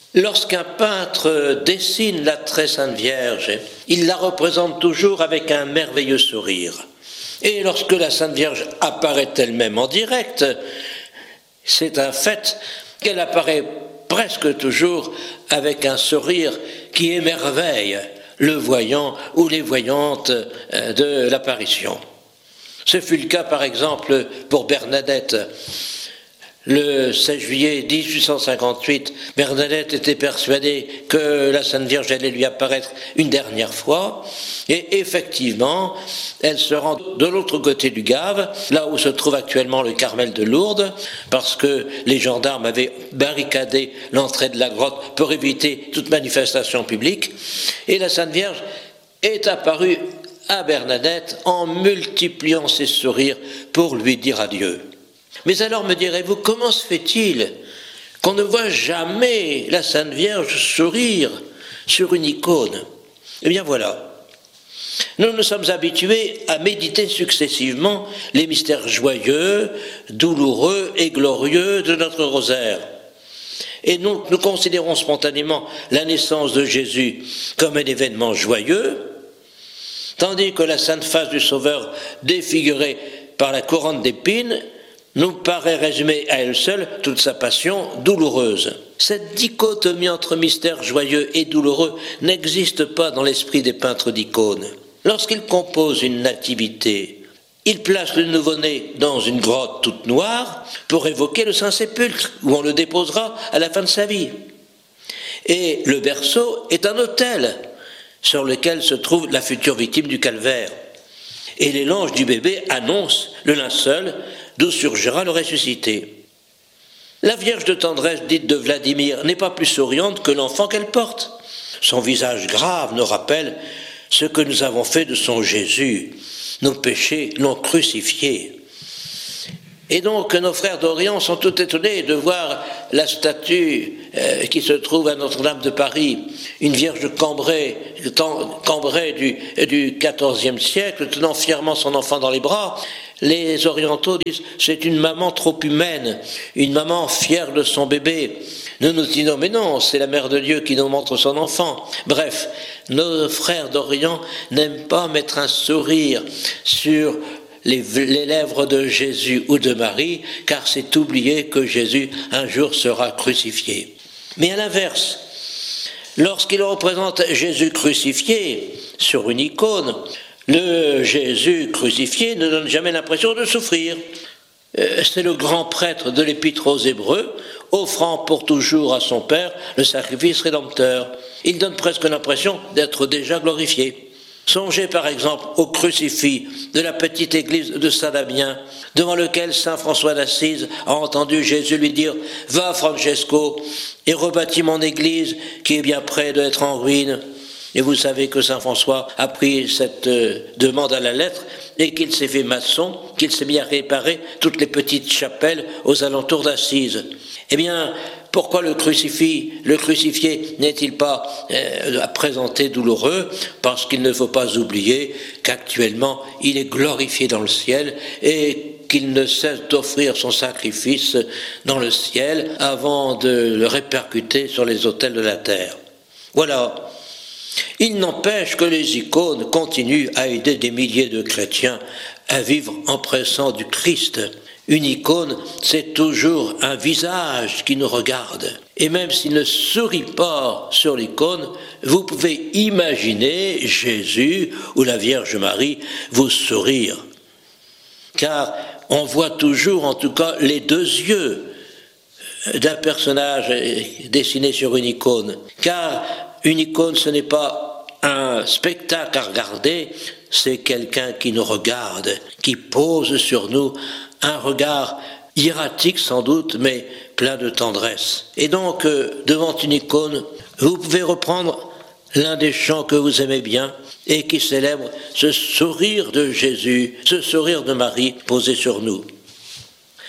Lorsqu'un peintre dessine la très sainte Vierge, il la représente toujours avec un merveilleux sourire. Et lorsque la Sainte Vierge apparaît elle-même en direct, c'est un fait qu'elle apparaît presque toujours avec un sourire qui émerveille le voyant ou les voyantes de l'apparition. Ce fut le cas par exemple pour Bernadette. Le 16 juillet 1858, Bernadette était persuadée que la Sainte Vierge allait lui apparaître une dernière fois, et effectivement, elle se rend de l'autre côté du Gave, là où se trouve actuellement le Carmel de Lourdes, parce que les gendarmes avaient barricadé l'entrée de la grotte pour éviter toute manifestation publique, et la Sainte Vierge est apparue à Bernadette en multipliant ses sourires pour lui dire adieu. Mais alors me direz-vous, comment se fait-il qu'on ne voit jamais la Sainte Vierge sourire sur une icône? Eh bien voilà, nous nous sommes habitués à méditer successivement les mystères joyeux, douloureux et glorieux de notre rosaire. Et nous considérons spontanément la naissance de Jésus comme un événement joyeux, tandis que la sainte face du Sauveur défigurée par la couronne d'épines nous paraît résumer à elle seule toute sa passion douloureuse. Cette dichotomie entre mystère joyeux et douloureux n'existe pas dans l'esprit des peintres d'icônes. Lorsqu'ils composent une nativité, ils placent le nouveau-né dans une grotte toute noire pour évoquer le Saint-Sépulcre, où on le déposera à la fin de sa vie. Et le berceau est un autel sur lequel se trouve la future victime du calvaire. Et les langes du bébé annoncent le linceul d'où surgira le ressuscité. La Vierge de tendresse dite de Vladimir n'est pas plus souriante que l'enfant qu'elle porte. Son visage grave nous rappelle ce que nous avons fait de son Jésus. Nos péchés l'ont crucifié. Et donc nos frères d'Orient sont tout étonnés de voir la statue qui se trouve à Notre-Dame de Paris, une Vierge cambrée du XIVe siècle, tenant fièrement son enfant dans les bras. Les orientaux disent c'est une maman trop humaine, une maman fière de son bébé. Nous nous disons mais non, c'est la mère de Dieu qui nous montre son enfant. Bref, nos frères d'Orient n'aiment pas mettre un sourire sur les lèvres de Jésus ou de Marie, car c'est oublier que Jésus un jour sera crucifié. Mais à l'inverse, lorsqu'il représente Jésus crucifié sur une icône, le Jésus crucifié ne donne jamais l'impression de souffrir. C'est le grand prêtre de l'Épître aux Hébreux, offrant pour toujours à son Père le sacrifice rédempteur. Il donne presque l'impression d'être déjà glorifié. Songez par exemple au crucifix de la petite église de Saint-Damien, devant lequel saint François d'Assise a entendu Jésus lui dire « Va Francesco, et rebâtis mon église qui est bien près d'être en ruine ». Et vous savez que saint François a pris cette demande à la lettre et qu'il s'est fait maçon, qu'il s'est mis à réparer toutes les petites chapelles aux alentours d'Assise. Eh bien, pourquoi le crucifié n'est-il pas présenté douloureux? Parce qu'il ne faut pas oublier qu'actuellement il est glorifié dans le ciel et qu'il ne cesse d'offrir son sacrifice dans le ciel avant de le répercuter sur les autels de la terre. Voilà. Il n'empêche que les icônes continuent à aider des milliers de chrétiens à vivre en présence du Christ. Une icône, c'est toujours un visage qui nous regarde. Et même s'il ne sourit pas sur l'icône, vous pouvez imaginer Jésus ou la Vierge Marie vous sourire. Car on voit toujours, en tout cas, les deux yeux d'un personnage dessiné sur une icône. Car une icône, ce n'est pas un spectacle à regarder, c'est quelqu'un qui nous regarde, qui pose sur nous un regard hiératique sans doute, mais plein de tendresse. Et donc, devant une icône, vous pouvez reprendre l'un des chants que vous aimez bien et qui célèbre ce sourire de Jésus, ce sourire de Marie posé sur nous.